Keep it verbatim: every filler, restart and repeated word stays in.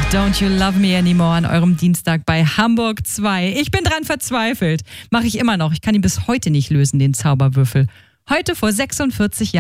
Don't You Love Me Anymore an eurem Dienstag bei Hamburg zwei. Ich bin dran verzweifelt. Mache ich immer noch. Ich kann ihn bis heute nicht lösen, den Zauberwürfel. Heute vor sechsundvierzig Jahren